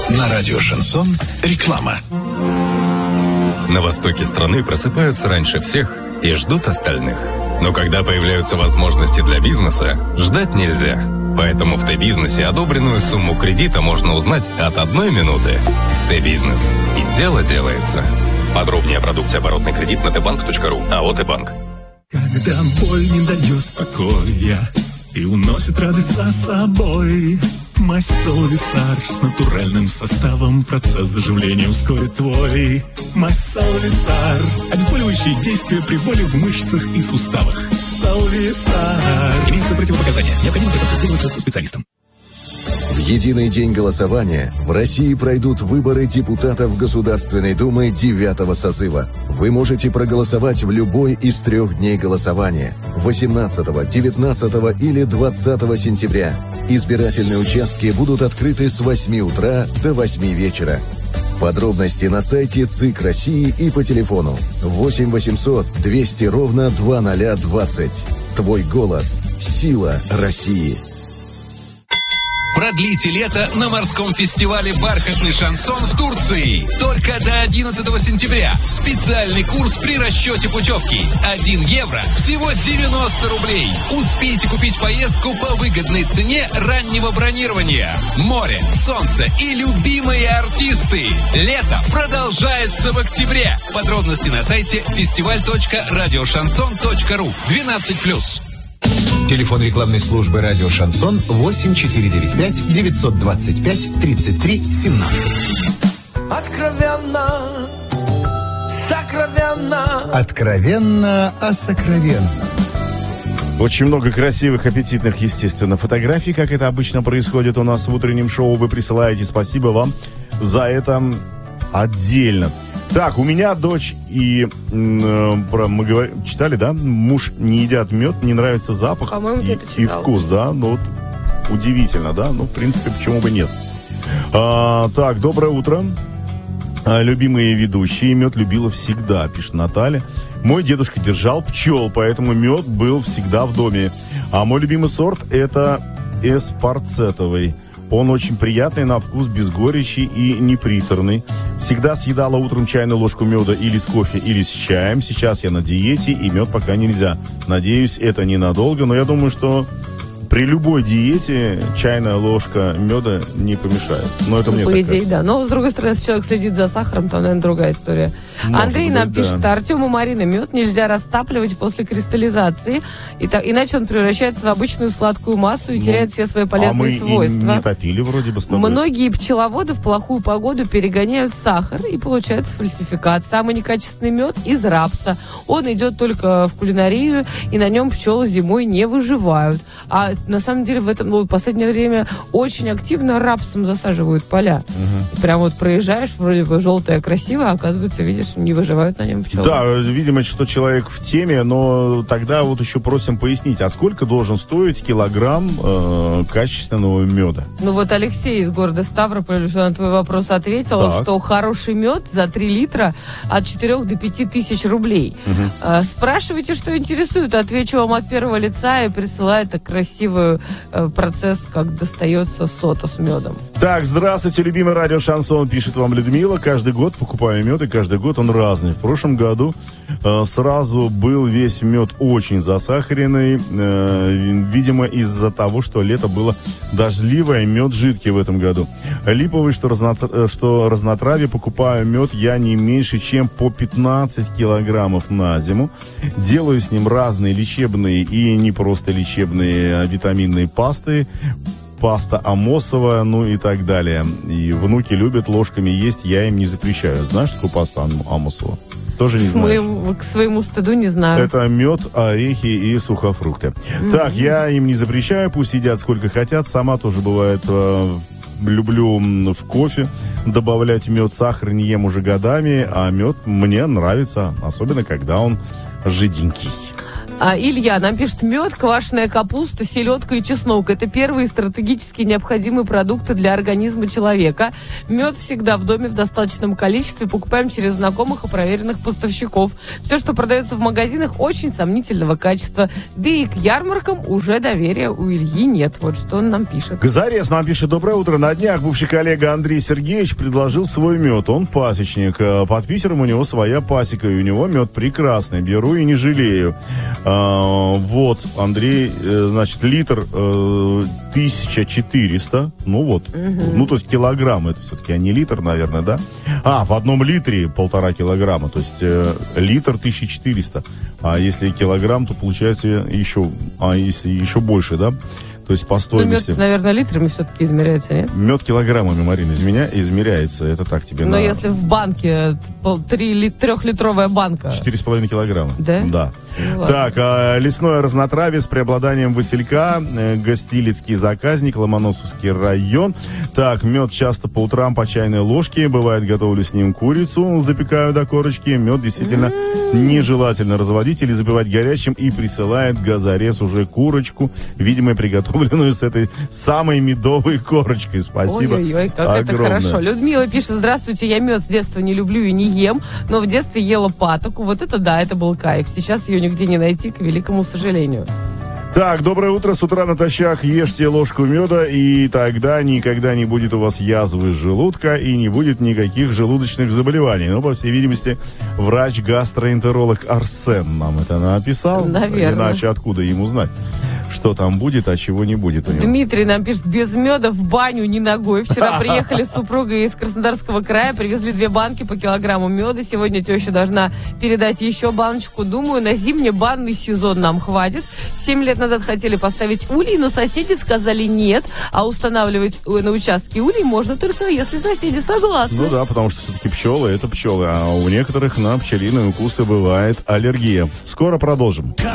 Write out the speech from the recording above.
На радио «Шансон» реклама. На востоке страны просыпаются раньше всех и ждут остальных. Но когда появляются возможности для бизнеса, ждать нельзя. Поэтому в Т-бизнесе одобренную сумму кредита можно узнать от 1 минуты. Т-бизнес. И дело делается. Подробнее о продукции оборотный кредит на tbank.ru. АО «Т-банк». Когда боль не дает покоя и уносит радость за собой, мазь Солвисар с натуральным составом процесс заживления ускорит твой. Мазь Солвисар. Обезболивающие действия при боли в мышцах и суставах. Солвисар. Имеются противопоказания. Необходимо консультироваться со специалистом. В единый день голосования в России пройдут выборы депутатов Государственной Думы 9-го созыва. Вы можете проголосовать в любой из 3 дней голосования – 18, 19 или 20 сентября. Избирательные участки будут открыты с 8 утра до 8 вечера. Подробности на сайте ЦИК России и по телефону 8 800 200 ровно 2020. Твой голос – сила России. Продлите лето на морском фестивале «Бархатный шансон» в Турции. Только до 11 сентября. Специальный курс при расчете путевки. 1 евро – всего 90 рублей. Успейте купить поездку по выгодной цене раннего бронирования. Море, солнце и любимые артисты. Лето продолжается в октябре. Подробности на сайте festival.radioshanson.ru. 12+. Телефон рекламной службы «Радио Шансон» 8495 925 33 17. Откровенно, сокровенно. Откровенно о сокровенном. Очень много красивых, аппетитных, естественно, фотографий, как это обычно происходит у нас в утреннем шоу. Вы присылаете. Спасибо вам за это отдельно. Так, у меня дочь мы читали, да? Муж не едят мед, не нравится запах и вкус, да? Ну, вот удивительно, да? Ну, в принципе, почему бы нет? Так, доброе утро. Любимые ведущие. Мед любила всегда, пишет Наталья. Мой дедушка держал пчел, поэтому мед был всегда в доме. А мой любимый сорт – это эспарцетовый. Он очень приятный на вкус, без горечи и неприторный. Всегда съедала утром чайную ложку меда или с кофе, или с чаем. Сейчас я на диете, и мед пока нельзя. Надеюсь, это ненадолго, но я думаю, что при любой диете чайная ложка меда не помешает. Но это мне по так идее, кажется. да. Но, с другой стороны, если человек следит за сахаром, то, наверное, другая история. Может Андрей быть, нам пишет: да. Артем и Марина, мед нельзя растапливать после кристаллизации, иначе он превращается в обычную сладкую массу и теряет все свои полезные свойства. А мы не топили вроде бы с тобой. Многие пчеловоды в плохую погоду перегоняют сахар, и получается фальсификат. Самый некачественный мед из рапса. Он идет только в кулинарию, и на нем пчелы зимой не выживают. А на самом деле в последнее время очень активно рапсом засаживают поля. Угу. Прям вот проезжаешь, вроде бы желтое, красиво, а оказывается, видишь, не выживают на нем пчелы. Да, видимо, что человек в теме, но тогда вот еще просим пояснить, а сколько должен стоить килограмм качественного меда? Ну вот Алексей из города Ставрополь уже на твой вопрос ответил, что хороший мед за 3 литра от 4 до 5 тысяч рублей. Угу. Спрашивайте, что интересует, отвечу вам от первого лица и присылаю так красивый процесс, как достается сота с медом. Так, здравствуйте, любимый радио Шансон, пишет вам Людмила. Каждый год покупаю мед, и каждый год он разный. В прошлом году сразу был весь мед очень засахаренный. Видимо, из-за того, что лето было дождливое, мед жидкий в этом году. Липовый, что разнотравье, покупаю мед я не меньше, чем по 15 килограммов на зиму. Делаю с ним разные лечебные и не просто лечебные витаминные пасты. Паста Амосова, ну и так далее. И внуки любят ложками есть, я им не запрещаю. Знаешь такую пасту Амосова? Тоже не знаю. К своему стыду не знаю. Это мед, орехи и сухофрукты. Mm-hmm. Так, я им не запрещаю, пусть едят сколько хотят. Сама тоже бывает, люблю в кофе добавлять мед, сахар не ем уже годами, а мед мне нравится, особенно когда он жиденький. Илья нам пишет: мед, квашеная капуста, селедка и чеснок. Это первые стратегически необходимые продукты для организма человека. Мед всегда в доме в достаточном количестве. Покупаем через знакомых и проверенных поставщиков. Все, что продается в магазинах, очень сомнительного качества. Да и к ярмаркам уже доверия у Ильи нет. Вот что он нам пишет. Газарес нам пишет: доброе утро. На днях бывший коллега Андрей Сергеевич предложил свой мед. Он пасечник. Под Питером у него своя пасека, и у него мед прекрасный. Беру и не жалею. Вот, Андрей, значит, литр 1400. Ну вот. Ну, то есть килограмм это все-таки, а не литр, наверное, да? В одном литре 1,5 килограмма. То есть литр 1400. А если килограмм, то получается еще, если еще больше, да? То есть по стоимости. Мед, наверное, литрами все-таки измеряется, нет? Мед килограммами, Марина, измеряется. Это так тебе Но если в банке 3-литровая банка. 4,5 килограмма. Да? Да. Ну, так, лесное разнотравье с преобладанием василька, Гостилицкий заказник, Ломоносовский район. Так, мед часто по утрам по чайной ложке. Бывает, готовлю с ним курицу, запекаю до корочки. Мед действительно нежелательно разводить или запивать горячим, и присылает Газарес уже курочку, видимо, приготовленную с этой самой медовой корочкой. Спасибо. Ой-ой-ой, как огромное. это хорошо. Людмила пишет: здравствуйте, я мед с детства не люблю и не ем, но в детстве ела патоку. Вот это да, это был кайф. Сейчас ее нигде не найти, к великому сожалению. Так, доброе утро. С утра натощак ешьте ложку меда, и тогда никогда не будет у вас язвы желудка и не будет никаких желудочных заболеваний. Ну, по всей видимости, врач-гастроэнтеролог Арсен нам это написал. Наверное. Иначе откуда ему знать, что там будет, а чего не будет у него. Дмитрий нам пишет: без меда в баню ни ногой. Вчера приехали с супругой из Краснодарского края, привезли 2 банки по килограмму меда. Сегодня теща должна передать еще баночку. Думаю, на зимний-банный сезон нам хватит. 7 лет назад хотели поставить улей, но соседи сказали нет. А устанавливать на участке улей можно только если соседи согласны. Ну да, потому что все-таки пчелы — это пчелы, а у некоторых на пчелиные укусы бывает аллергия. Скоро продолжим.